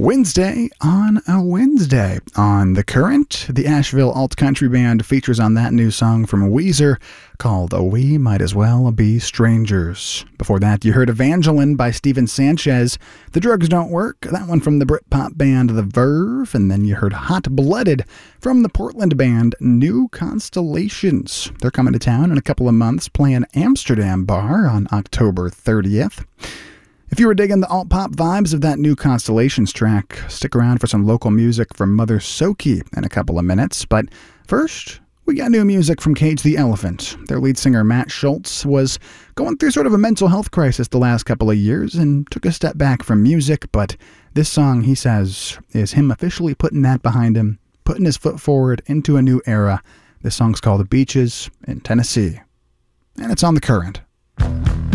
Wednesday on a Wednesday. On The Current, the Asheville alt-country band features on that new song from Weezer called We Might As Well Be Strangers. Before that, you heard Evangeline by Steven Sanchez, The Drugs Don't Work, that one from the Britpop band The Verve, and then you heard Hot Blooded from the Portland band New Constellations. They're coming to town in a couple of months, playing Amsterdam Bar on October 30th. If you were digging the alt-pop vibes of that New Constellations track, stick around for some local music from Mother Soki in a couple of minutes. But first, we got new music from Cage the Elephant. Their lead singer Matt Schultz was going through sort of a mental health crisis the last couple of years and took a step back from music, but this song, he says, is him officially putting that behind him, putting his foot forward into a new era. This song's called The Beaches in Tennessee, and it's on The Current.